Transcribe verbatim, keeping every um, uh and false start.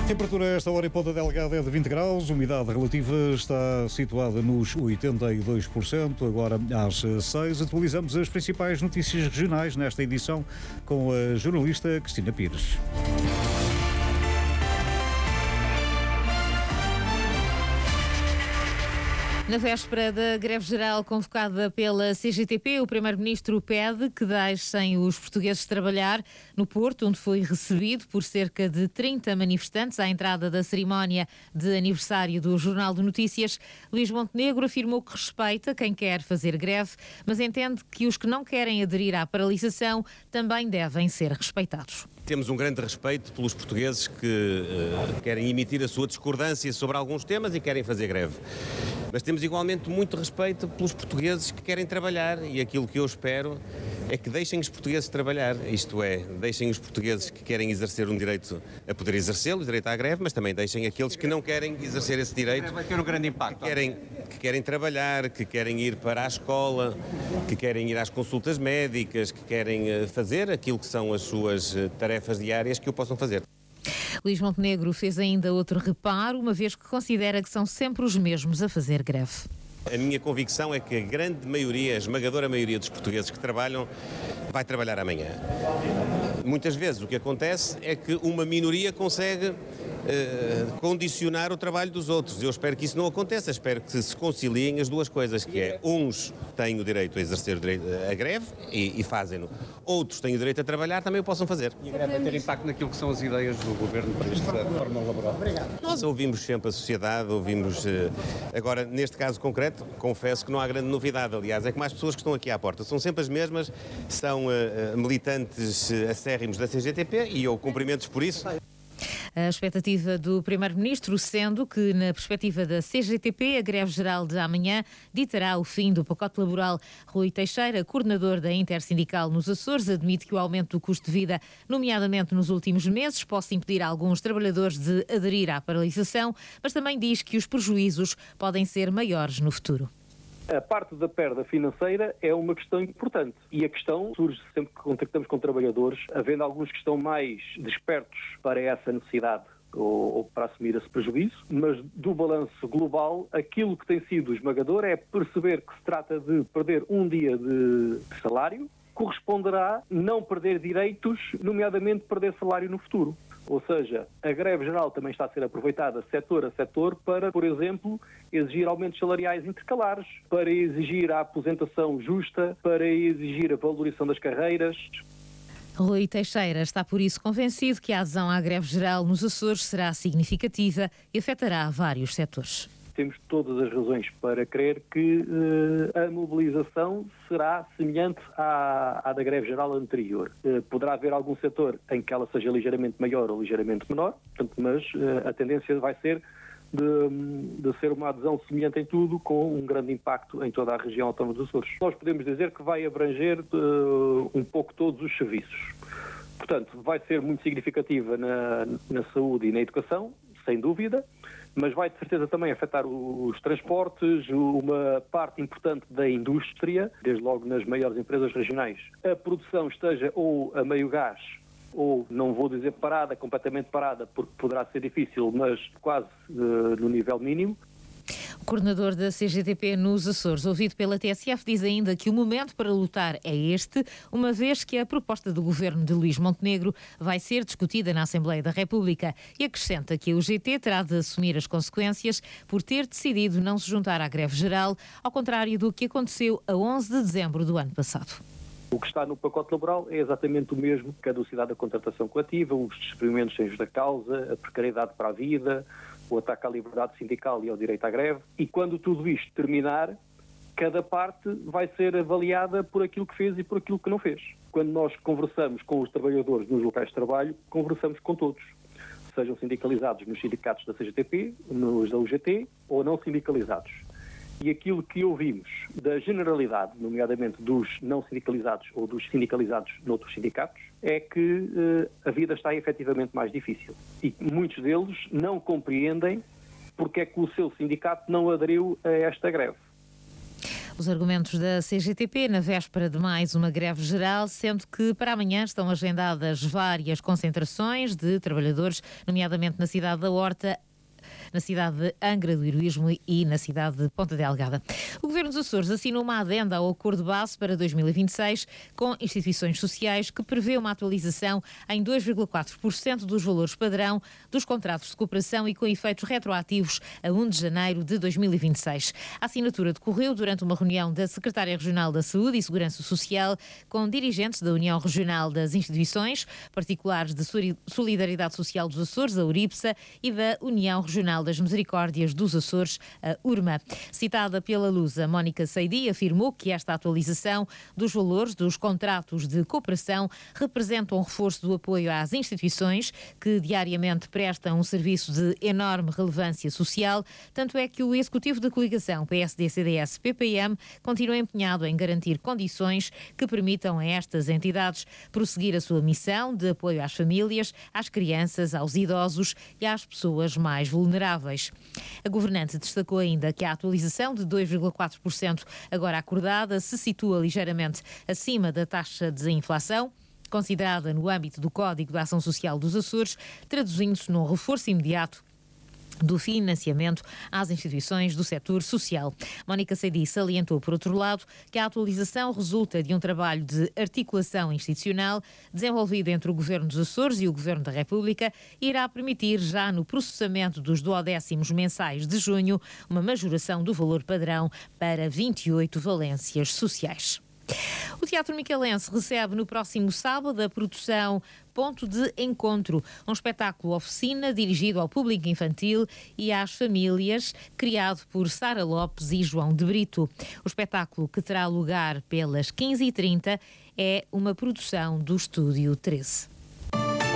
Temperatura a esta hora em Ponta Delgada é de vinte graus, umidade relativa está situada nos oitenta e dois por cento. Agora às seis, atualizamos as principais notícias regionais nesta edição com a jornalista Cristina Pires. Na véspera da greve geral convocada pela C G T P, o Primeiro-Ministro pede que deixem os portugueses trabalhar no Porto, onde foi recebido por cerca de trinta manifestantes à entrada da cerimónia de aniversário do Jornal de Notícias. Luís Montenegro afirmou que respeita quem quer fazer greve, mas entende que os que não querem aderir à paralisação também devem ser respeitados. Temos um grande respeito pelos portugueses que uh, querem emitir a sua discordância sobre alguns temas e querem fazer greve. Mas temos igualmente muito respeito pelos portugueses que querem trabalhar, e aquilo que eu espero é que deixem os portugueses trabalhar, isto é, deixem os portugueses que querem exercer um direito a poder exercê-lo, o direito à greve, mas também deixem aqueles que não querem exercer esse direito. Vai ter um grande impacto. Que querem, que querem trabalhar, que querem ir para a escola, que querem ir às consultas médicas, que querem fazer aquilo que são as suas tarefas diárias, que o possam fazer. Luís Montenegro fez ainda outro reparo, uma vez que considera que são sempre os mesmos a fazer greve. A minha convicção é que a grande maioria, a esmagadora maioria dos portugueses que trabalham, vai trabalhar amanhã. Muitas vezes o que acontece é que uma minoria consegue uh, condicionar o trabalho dos outros. Eu espero que isso não aconteça, espero que se conciliem as duas coisas, que é, uns têm o direito a exercer o direito a greve e, e fazem-no. Outros têm o direito a trabalhar, também o possam fazer. E a greve vai ter impacto naquilo que são as ideias do Governo para esta reforma laboral? Obrigado. Nós ouvimos sempre a sociedade, ouvimos... Uh, agora, neste caso concreto, confesso que não há grande novidade, aliás, é como as pessoas que estão aqui à porta, são sempre as mesmas, são uh, militantes uh, acérrimos da C G T P e eu cumprimento-os por isso. A expectativa do Primeiro-Ministro sendo que, na perspectiva da C G T P, a greve geral de amanhã ditará o fim do pacote laboral. Rui Teixeira, coordenador da Intersindical nos Açores, admite que o aumento do custo de vida, nomeadamente nos últimos meses, possa impedir alguns trabalhadores de aderir à paralisação, mas também diz que os prejuízos podem ser maiores no futuro. A parte da perda financeira é uma questão importante e a questão surge sempre que contactamos com trabalhadores, havendo alguns que estão mais despertos para essa necessidade ou, ou para assumir esse prejuízo, mas do balanço global, aquilo que tem sido esmagador é perceber que se trata de perder um dia de salário, corresponderá não perder direitos, nomeadamente perder salário no futuro. Ou seja, a greve geral também está a ser aproveitada setor a setor para, por exemplo, exigir aumentos salariais intercalares, para exigir a aposentação justa, para exigir a valorização das carreiras. Rui Teixeira está por isso convencido que a adesão à greve geral nos Açores será significativa e afetará vários setores. Temos todas as razões para crer que uh, a mobilização será semelhante à, à da greve geral anterior. Uh, poderá haver algum setor em que ela seja ligeiramente maior ou ligeiramente menor, portanto, mas uh, a tendência vai ser de, de ser uma adesão semelhante em tudo, com um grande impacto em toda a região autónoma dos Açores. Nós podemos dizer que vai abranger uh, um pouco todos os serviços. Portanto, vai ser muito significativa na, na saúde e na educação, sem dúvida, mas vai de certeza também afetar os transportes, uma parte importante da indústria, desde logo nas maiores empresas regionais. A produção esteja ou a meio gás, ou não vou dizer parada, completamente parada, porque poderá ser difícil, mas quase uh, no nível mínimo. O coordenador da C G T P nos Açores, ouvido pela T S F, diz ainda que o momento para lutar é este, uma vez que a proposta do governo de Luís Montenegro vai ser discutida na Assembleia da República, e acrescenta que o G T terá de assumir as consequências por ter decidido não se juntar à greve geral, ao contrário do que aconteceu a onze de dezembro do ano passado. O que está no pacote laboral é exatamente o mesmo: a caducidade da contratação coletiva, os despedimentos sem justa causa, a precariedade para a vida, o ataque à liberdade sindical e ao direito à greve. E quando tudo isto terminar, cada parte vai ser avaliada por aquilo que fez e por aquilo que não fez. Quando nós conversamos com os trabalhadores nos locais de trabalho, conversamos com todos, sejam sindicalizados nos sindicatos da C G T P, nos da U G T ou não sindicalizados. E aquilo que ouvimos da generalidade, nomeadamente dos não sindicalizados ou dos sindicalizados noutros sindicatos, é que uh, a vida está efetivamente mais difícil. E muitos deles não compreendem porque é que o seu sindicato não aderiu a esta greve. Os argumentos da C G T P na véspera de mais uma greve geral, sendo que para amanhã estão agendadas várias concentrações de trabalhadores, nomeadamente na cidade da Horta, na cidade de Angra do Heroísmo e na cidade de Ponta Delgada. O Governo dos Açores assinou uma adenda ao acordo base para dois mil e vinte e seis com instituições sociais que prevê uma atualização em dois vírgula quatro por cento dos valores padrão dos contratos de cooperação e com efeitos retroativos a primeiro de janeiro de dois mil e vinte e seis. A assinatura decorreu durante uma reunião da Secretária Regional da Saúde e Segurança Social com dirigentes da União Regional das Instituições Particulares de Solidariedade Social dos Açores, a URIPSA, e da União Regional das Misericórdias dos Açores, a URMA. Citada pela Lusa, Mónica Seidi afirmou que esta atualização dos valores dos contratos de cooperação representa um reforço do apoio às instituições que diariamente prestam um serviço de enorme relevância social, tanto é que o Executivo da Coligação P S D C D S P P M continua empenhado em garantir condições que permitam a estas entidades prosseguir a sua missão de apoio às famílias, às crianças, aos idosos e às pessoas mais vulneráveis. A governante destacou ainda que a atualização de dois vírgula quatro por cento agora acordada se situa ligeiramente acima da taxa de inflação, considerada no âmbito do Código de Ação Social dos Açores, traduzindo-se num reforço imediato do financiamento às instituições do setor social. Mónica Seidi salientou, por outro lado, que a atualização resulta de um trabalho de articulação institucional desenvolvido entre o Governo dos Açores e o Governo da República e irá permitir, já no processamento dos duodécimos mensais de junho, uma majoração do valor padrão para vinte e oito valências sociais. O Teatro Miquelense recebe no próximo sábado a produção Ponto de Encontro, um espetáculo oficina dirigido ao público infantil e às famílias, criado por Sara Lopes e João de Brito. O espetáculo, que terá lugar pelas quinze e trinta, é uma produção do Estúdio treze.